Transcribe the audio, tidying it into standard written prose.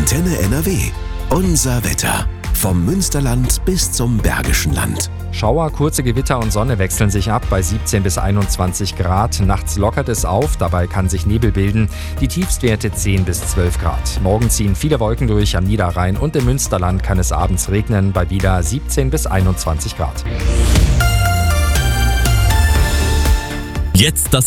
Antenne NRW. Unser Wetter. Vom Münsterland bis zum Bergischen Land. Schauer, kurze Gewitter und Sonne wechseln sich ab bei 17 bis 21 Grad. Nachts lockert es auf, dabei kann sich Nebel bilden. Die Tiefstwerte 10 bis 12 Grad. Morgen ziehen viele Wolken durch am Niederrhein und im Münsterland kann es abends regnen bei wieder 17 bis 21 Grad. Jetzt das